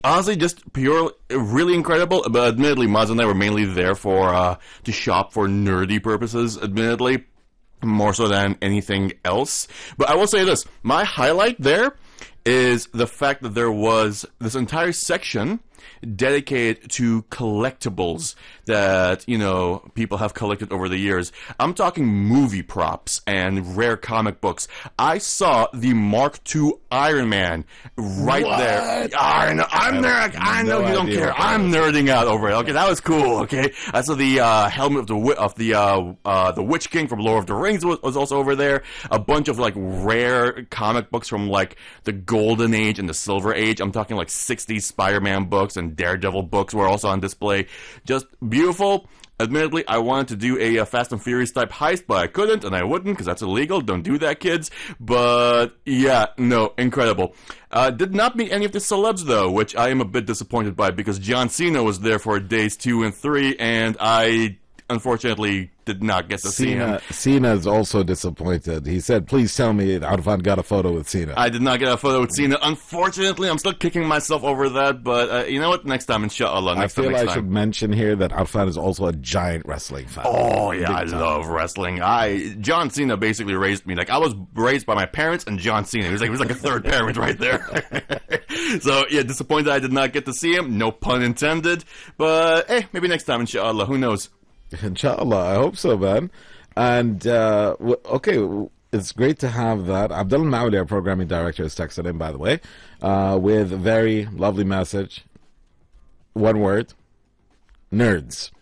Honestly, just pure, really incredible. But admittedly, Maz and I were mainly there for to shop for nerdy purposes. Admittedly, more so than anything else. But I will say this: my highlight there is the fact that there was this entire section dedicated to collectibles that, people have collected over the years. I'm talking movie props and rare comic books. I saw the Mark II Iron Man right there. I know, I know you don't care. I'm nerding out over it. Okay, that was cool. Okay, I saw the helmet of the Witch King from Lord of the Rings was also over there. A bunch of rare comic books from the Golden Age and the Silver Age. I'm talking 60s Spider-Man books and Daredevil books were also on display. Just beautiful. Admittedly, I wanted to do a Fast and Furious type heist, but I couldn't, and I wouldn't, because that's illegal. Don't do that, kids. But, yeah, no, incredible. Did not meet any of the celebs, though, which I am a bit disappointed by, because John Cena was there for days 2 and 3, and I, unfortunately, did not get to see him. Cena's also disappointed. He said, please tell me Arfan got a photo with Cena. I did not get a photo with Cena. Unfortunately, I'm still kicking myself over that, but you know what? Next time, inshallah. I feel I should mention here that Arfan is also a giant wrestling fan. Oh, yeah, I love wrestling. John Cena basically raised me. I was raised by my parents and John Cena. He was like a third parent right there. So, yeah, disappointed I did not get to see him. No pun intended. But, maybe next time, inshallah. Who knows? Inshallah, I hope so, man. And, okay, it's great to have that. Abdul Mauli, our programming director, has texted in, by the way, with a very lovely message. One word. Nerds.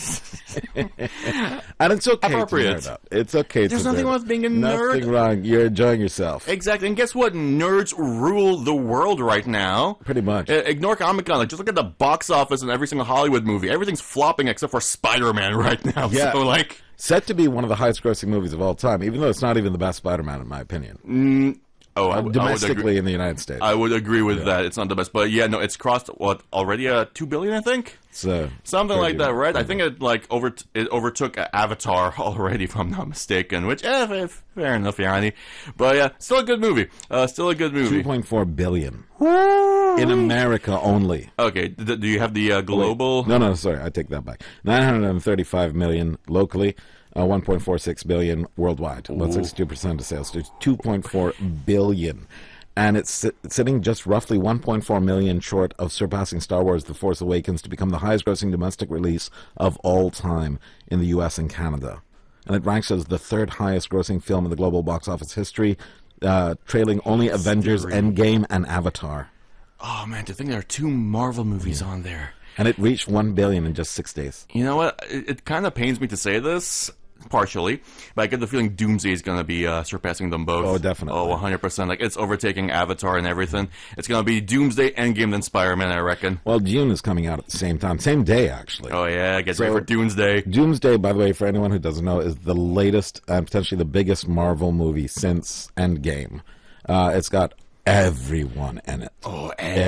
And it's okay to nerd out. It's okay. There's nothing wrong with being a nerd. Nothing wrong. You're enjoying yourself. Exactly. And guess what? Nerds rule the world right now. Pretty much. Ignore Comic-Con. Just look at the box office in every single Hollywood movie. Everything's flopping except for Spider-Man right now. Yeah. So, set to be one of the highest grossing movies of all time, even though it's not even the best Spider-Man, in my opinion. Domestically in the United States. I would agree with that. It's not the best. But yeah, no, it's crossed, already $2 billion, I think? Something like that, right? I think it overtook Avatar already, if I'm not mistaken, which, fair enough, Yani. But yeah, still a good movie. 2.4 billion. In America only. Okay, do you have the global? No, sorry, I take that back. 935 million locally. 1.46 billion worldwide. About 62% of sales. There's 2.4 billion. And it's sitting just roughly 1.4 million short of surpassing Star Wars The Force Awakens to become the highest grossing domestic release of all time in the US and Canada. And it ranks as the third highest grossing film in the global box office history, trailing only Avengers Endgame and Avatar. Oh man, to think there are 2 Marvel movies on there. And it reached 1 billion in just 6 days. You know what? It kind of pains me to say this, partially, but I get the feeling Doomsday is going to be surpassing them both. Oh, definitely. Oh, 100%. It's overtaking Avatar and everything. It's going to be Doomsday, Endgame, then Spider-Man, I reckon. Well, Dune is coming out at the same time. Same day, actually. Oh, yeah. Get ready for Doomsday. Doomsday, by the way, for anyone who doesn't know, is the latest and potentially the biggest Marvel movie since Endgame. It's got everyone in it. Oh,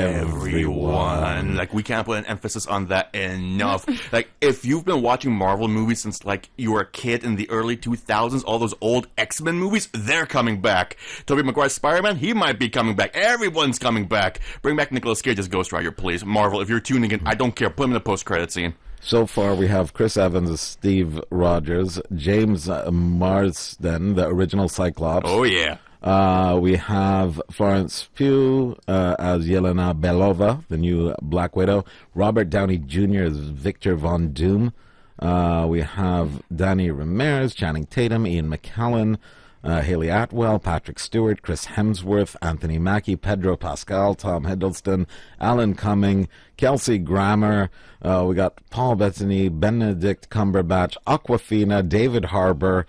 everyone. We can't put an emphasis on that enough. If you've been watching Marvel movies since, you were a kid in the early 2000s, all those old X-Men movies, they're coming back. Tobey Maguire's Spider-Man, he might be coming back. Everyone's coming back. Bring back Nicolas Cage as Ghost Rider, please. Marvel, if you're tuning in, I don't care. Put him in the post-credit scene. So far, we have Chris Evans as Steve Rogers, James Marsden, the original Cyclops. Oh, yeah. We have Florence Pugh as Yelena Belova, the new Black Widow. Robert Downey Jr. as Victor Von Doom. We have Danny Ramirez, Channing Tatum, Ian McKellen, Haley Atwell, Patrick Stewart, Chris Hemsworth, Anthony Mackie, Pedro Pascal, Tom Hiddleston, Alan Cumming, Kelsey Grammer. We got Paul Bettany, Benedict Cumberbatch, Awkwafina, David Harbour,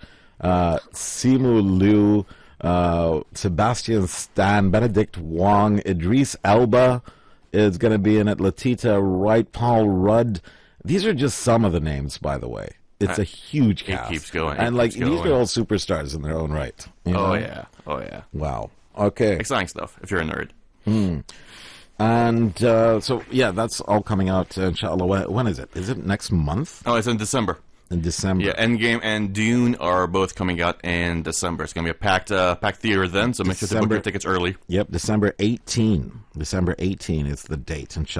Simu Liu, Sebastian Stan, Benedict Wong, Idris Elba is going to be in it, Latita Wright, Paul Rudd. These are just some of the names, by the way. It's a huge cast. It keeps going. And these are all superstars in their own right. Oh yeah. Wow. Okay. Exciting stuff, if you're a nerd. And so, yeah, that's all coming out, inshallah. When is it? Is it next month? Oh, it's in December. In December. Yeah, Endgame and Dune are both coming out in December. It's going to be a packed theater then, so make sure to book your tickets early. Yep, December 18. December 18 is the date, inshallah.